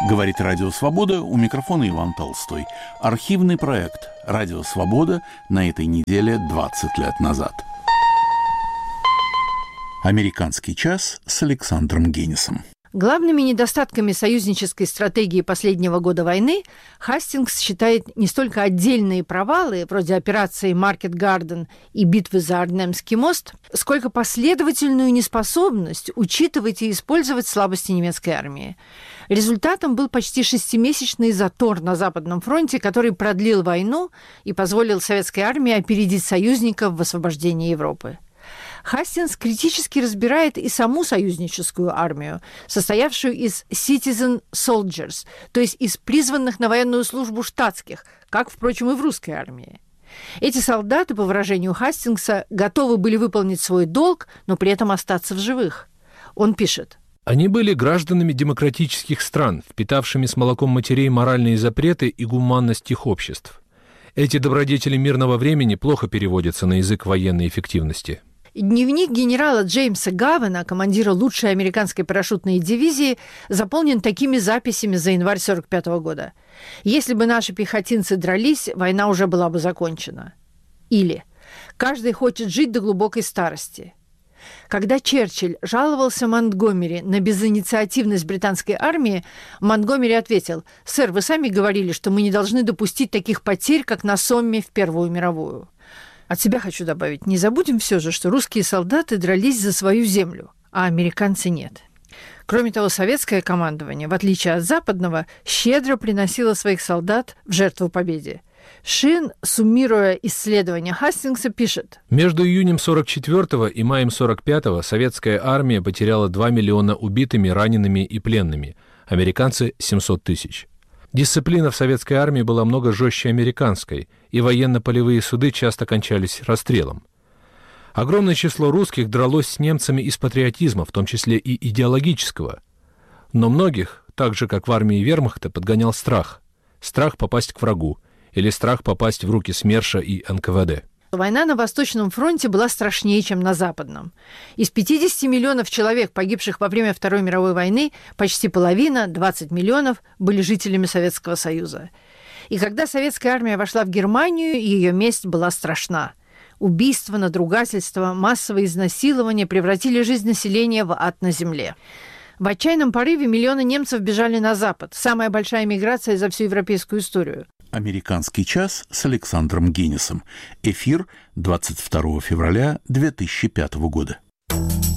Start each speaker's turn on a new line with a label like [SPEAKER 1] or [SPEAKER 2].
[SPEAKER 1] Говорит Радио Свобода, у микрофона Иван Толстой. Архивный проект «Радио Свобода» на этой неделе 20 лет назад. Американский час с Александром Генисом.
[SPEAKER 2] Главными недостатками союзнической стратегии последнего года войны Хастингс считает не столько отдельные провалы, вроде операции «Маркет Гарден» и битвы за Арденемский мост, сколько последовательную неспособность учитывать и использовать слабости немецкой армии. Результатом был почти 6-месячный затор на Западном фронте, который продлил войну и позволил советской армии опередить союзников в освобождении Европы. Хастингс критически разбирает и саму союзническую армию, состоявшую из citizen soldiers, то есть из призванных на военную службу штатских, как, впрочем, и в русской армии. Эти солдаты, по выражению Хастингса, готовы были выполнить свой долг, но при этом остаться в живых. Он пишет:
[SPEAKER 3] «Они были гражданами демократических стран, впитавшими с молоком матерей моральные запреты и гуманность их обществ. Эти добродетели мирного времени плохо переводятся на язык военной эффективности».
[SPEAKER 2] Дневник генерала Джеймса Гавена, командира лучшей американской парашютной дивизии, заполнен такими записями за январь 1945 года. «Если бы наши пехотинцы дрались, война уже была бы закончена». Или «Каждый хочет жить до глубокой старости». Когда Черчилль жаловался Монтгомери на безинициативность британской армии, Монтгомери ответил: «Сэр, вы сами говорили, что мы не должны допустить таких потерь, как на Сомме в Первую мировую». От себя хочу добавить, не забудем все же, что русские солдаты дрались за свою землю, а американцы нет. Кроме того, советское командование, в отличие от западного, щедро приносило своих солдат в жертву победе. Шин, суммируя исследования Хастингса, пишет:
[SPEAKER 3] «Между июнем 44-го и маем 45-го советская армия потеряла 2 миллиона убитыми, ранеными и пленными, американцы – 700 тысяч. Дисциплина в советской армии была много жестче американской, и военно-полевые суды часто кончались расстрелом. Огромное число русских дралось с немцами из патриотизма, в том числе и идеологического. Но многих, так же как в армии вермахта, подгонял страх. Страх попасть к врагу или страх попасть в руки СМЕРШа и НКВД».
[SPEAKER 2] Война на Восточном фронте была страшнее, чем на Западном. Из 50 миллионов человек, погибших во время Второй мировой войны, почти половина, 20 миллионов, были жителями Советского Союза. И когда советская армия вошла в Германию, ее месть была страшна. Убийства, надругательства, массовые изнасилования превратили жизнь населения в ад на земле. В отчаянном порыве миллионы немцев бежали на Запад. Самая большая миграция за всю европейскую историю.
[SPEAKER 1] Американский час с Александром Генисом. Эфир 22 февраля 2005 года.